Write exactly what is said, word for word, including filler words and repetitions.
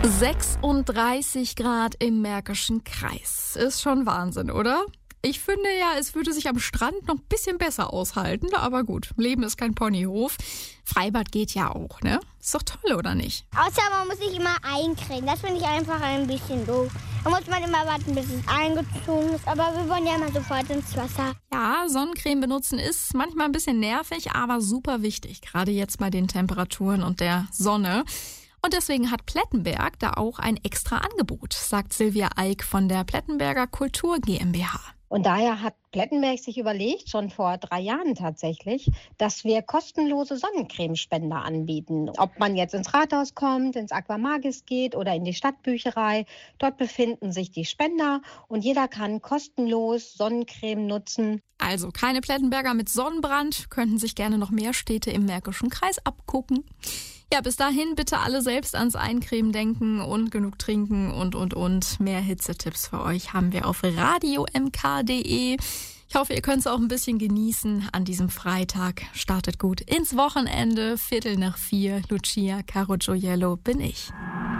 sechsunddreißig Grad im Märkischen Kreis. Ist schon Wahnsinn, oder? Ich finde ja, es würde sich am Strand noch ein bisschen besser aushalten. Aber gut, Leben ist kein Ponyhof. Freibad geht ja auch, ne? Ist doch toll, oder nicht? Außer man muss sich immer eincremen. Das finde ich einfach ein bisschen doof. Da muss man immer warten, bis es eingezogen ist. Aber wir wollen ja immer sofort ins Wasser. Ja, Sonnencreme benutzen ist manchmal ein bisschen nervig, aber super wichtig. Gerade jetzt bei den Temperaturen und der Sonne. Und deswegen hat Plettenberg da auch ein extra Angebot, sagt Silvia Eick von der Plettenberger Kultur GmbH. Und daher hat Plettenberg sich überlegt, schon vor drei Jahren tatsächlich, dass wir kostenlose Sonnencremespender anbieten. Ob man jetzt ins Rathaus kommt, ins Aquamagis geht oder in die Stadtbücherei, dort befinden sich die Spender und jeder kann kostenlos Sonnencreme nutzen. Also keine Plettenberger mit Sonnenbrand, könnten sich gerne noch mehr Städte im Märkischen Kreis abgucken. Ja, bis dahin bitte alle selbst ans Eincremen denken und genug trinken und, und, und. Mehr Hitzetipps für euch haben wir auf radio m k punkt d e. Ich hoffe, ihr könnt es auch ein bisschen genießen an diesem Freitag. Startet gut ins Wochenende. Viertel nach vier. Lucia Caro Gioiello bin ich.